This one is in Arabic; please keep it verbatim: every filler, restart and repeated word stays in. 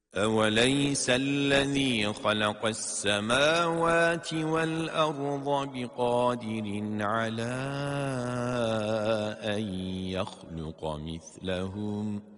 أوليس الذي خلق السماوات والأرض بقادر على أن يخلق مثلهم